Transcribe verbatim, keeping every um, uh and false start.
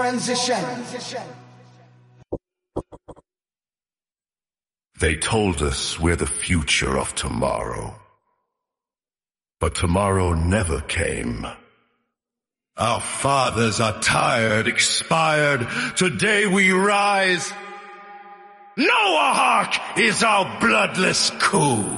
transition. They told us we're the future of tomorrow. But tomorrow never came. Our fathers are tired, expired. Today we rise. Noahawk is our bloodless coup.